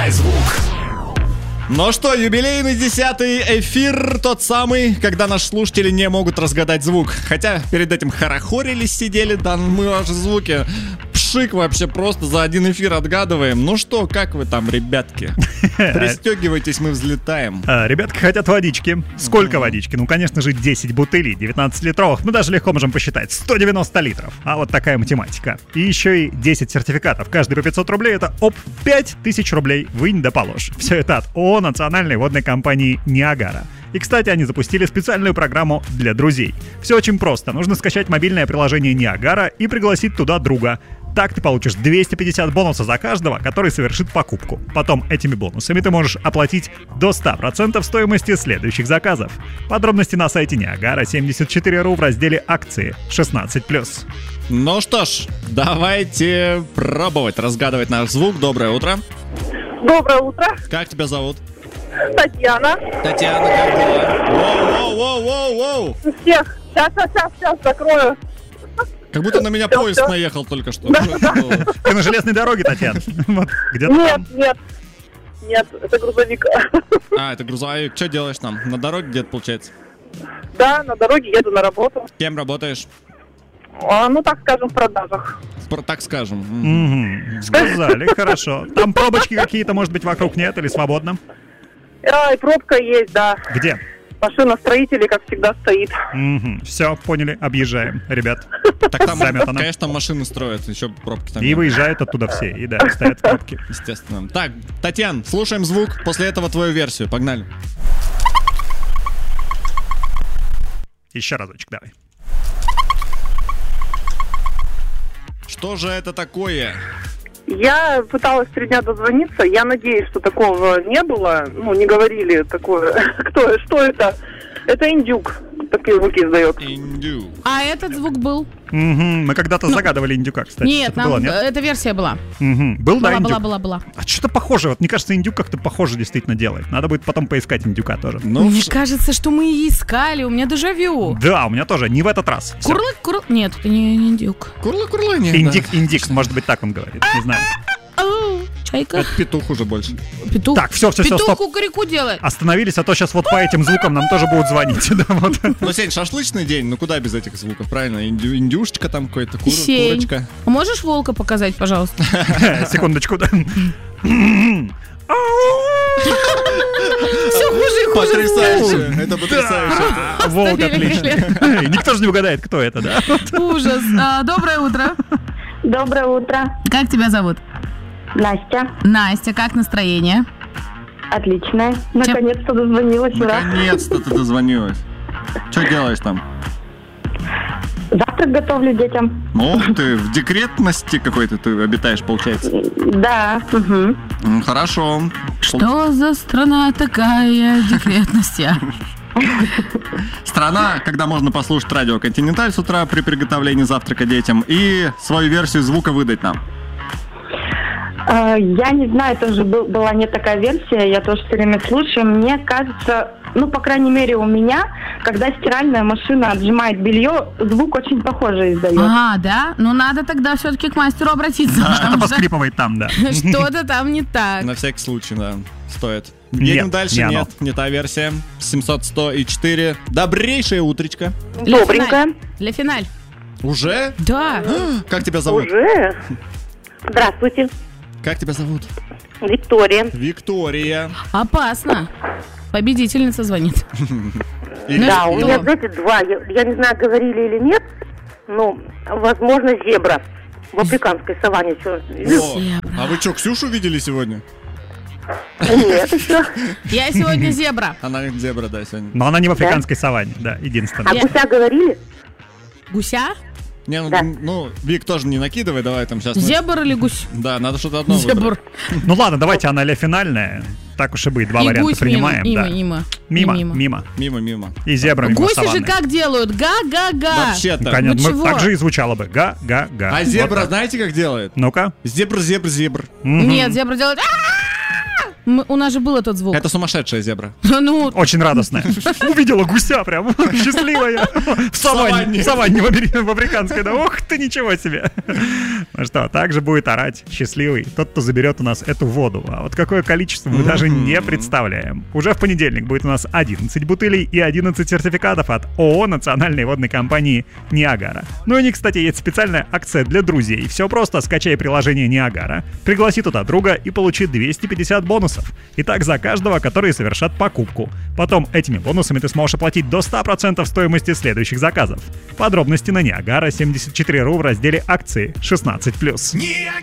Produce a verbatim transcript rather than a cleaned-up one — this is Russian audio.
Разгадай звук. Ну что, юбилейный десятый эфир, тот самый, когда наши слушатели не могут разгадать звук. Хотя перед этим хорохорились, сидели, да мы ваши звуки пшик вообще просто за один эфир отгадываем. Ну что, как вы там, ребятки? Пристегивайтесь, мы взлетаем. А, ребятки хотят водички. Сколько mm-hmm. водички? Ну, конечно же, десять бутылей, девятнадцать литровых. Мы даже легко можем посчитать. сто девяносто литров. А вот такая математика. И еще и десять сертификатов. Каждый по пятьсот рублей. Это оп, пять тысяч рублей. Вынь да положь. Все это от ООО национальной водной компании «Ниагара». И, кстати, они запустили специальную программу для друзей. Все очень просто. Нужно скачать мобильное приложение «Ниагара» и пригласить туда друга. Так ты получишь двести пятьдесят бонусов за каждого, который совершит покупку. Потом этими бонусами ты можешь оплатить до сто процентов стоимости следующих заказов. Подробности на сайте Ниагара семьдесят четыре точка ру в разделе «Акции» шестнадцать плюс. Ну что ж, давайте пробовать разгадывать наш звук. Доброе утро. Доброе утро. Как тебя зовут? Татьяна. Татьяна, как дела? Воу-воу-воу-воу-воу. Всех. Сейчас, сейчас, сейчас закрою. Как будто на меня все, поезд все. наехал только что. Да, да. Ты на железной дороге, Татьяна? Вот, где-то Нет, там. нет. Нет, это грузовик. А, это грузовик. Что делаешь там? На дороге где-то, получается? Да, на дороге еду на работу. Кем работаешь? А, ну, так скажем, в продажах. Про- Так скажем. Угу. Сказали, хорошо. Там пробочки какие-то, может быть, вокруг нет или свободно? А, и пробка есть, да. Где? Машина строителей, как всегда, стоит. Угу. Все, поняли, объезжаем, ребят. Так там, Заметано. конечно, там машины строят, еще пробки там. И нет. выезжают оттуда все, и да, ставят пробки. Естественно. Так, Татьян, слушаем звук, после этого твою версию. Погнали. Еще разочек, давай. Что же это такое? Я пыталась три дня дозвониться. Я надеюсь, что такого не было. Ну, не говорили такое. Кто, что это? Это индюк. Такие звуки издает. Индюк. А этот звук был? Угу. Мы когда-то Ну, загадывали индюка, кстати. Нет, Что-то нам было, нет? эта версия была. Угу. Был, да, Была, индюк? была, была, была. А что-то похоже. Вот мне кажется, индюк как-то похоже действительно делает. Надо будет потом поискать индюка тоже. Ну, Мне ш- кажется, что мы и искали, у меня дежавю. Да, у меня тоже. Не в этот раз. Всё. Курлык, курлык. Нет, это не, не индюк. Курлы-курлы, Индик, индик, может быть, так он говорит. Не знаю. Ау, чайка. Это петух уже больше. Петух. Так, все, все, все, Петух стоп. кукареку делает. Остановились, а то сейчас вот по этим звукам нам тоже будут звонить. Да, вот. Ну, Сень, шашлычный день, ну куда без этих звуков, правильно? Индю- индюшечка там какой-то, кур- Сень. курочка. А можешь волка показать, пожалуйста? Секундочку. да. Все хуже и хуже. Потрясающе, это потрясающе. А, Волк, Оставили отлично. Никто же не угадает, кто это, да? Ужас. А, доброе утро. Доброе утро. Как тебя зовут? Настя. Настя, как настроение? Отлично. Наконец-то дозвонилась. Ура. Наконец-то ты дозвонилась. Что делаешь там? Завтрак готовлю детям. Ну, ты в декретности какой-то ты обитаешь, получается. Да. Угу. М, Хорошо. Что за страна такая декретность? Страна, когда можно послушать радио «Континенталь» с утра при приготовлении завтрака детям и свою версию звука выдать нам. Э, Я не знаю, тоже был- была не такая версия, я тоже все время слушаю. Мне кажется, ну, по крайней мере, у меня, когда стиральная машина отжимает белье, звук очень похожий издает. А, да? Ну надо тогда все-таки к мастеру обратиться, Что-то потому что поскрипывает там, да. что-то там не так. На всякий случай, да, стоит. Нет, Едем дальше, не оно. нет, не та версия. семьсот сто и четыре. Добрейшее утречко. Для Добренькая. финаль. Для финаль. Уже? Да. Как тебя зовут? Уже? Здравствуйте. Как тебя зовут? Виктория. Виктория. Опасно. Победительница звонит. Или- Да, у или- меня, знаете, два. Я, я не знаю, говорили или нет, но, возможно, зебра. В африканской саванне. Что? О, Зебра. а вы что, Ксюшу видели сегодня? Нет, еще. Я сегодня зебра. Она зебра, да, сегодня. Но она не в африканской саванне, да, А единственное. Я- гуся говорили? Гуся? Не, ну, Да. ну, Вик, тоже не накидывай, давай там сейчас. Зебр или гусь? Да, надо что-то одно Зебр. выбрать. Ну ладно, давайте она ля финальная. Так уж и быть, два И варианта гусь мимо, принимаем. мимо, да. мимо. Мимо, И мимо. мимо. Мимо, мимо. И зебра мимо Гуси же саванны. как делают? Га-га-га. Вообще-то. Ну, конечно, Ну мы- чего? так же и звучало бы. Га-га-га. А Вот зебра так. знаете, как делает? Ну-ка. Зебр, зебр, зебр. Мгм. Нет, зебра делает... «А-а-а!» Мы- у нас же был этот звук. Это сумасшедшая зебра. Ну, Очень радостная. Увидела гуся прям, счастливая. В саванне. саванне. В саванне в амери- в африканской. Да ух ты, ничего себе. Ну что, также будет орать счастливый тот, кто заберет у нас эту воду. А вот какое количество мы даже не представляем. Уже в понедельник будет у нас одиннадцать бутылей и одиннадцать сертификатов от ООО национальной водной компании «Ниагара». Ну и у них, кстати, есть специальная акция для друзей. Все просто, скачай приложение «Ниагара», пригласи туда друга и получи двести пятьдесят бонусов. Итак, за каждого, которые совершат покупку. Потом этими бонусами ты сможешь оплатить до ста процентов стоимости следующих заказов. Подробности на Ниагара семьдесят четыре точка ру в разделе акции шестнадцать плюс.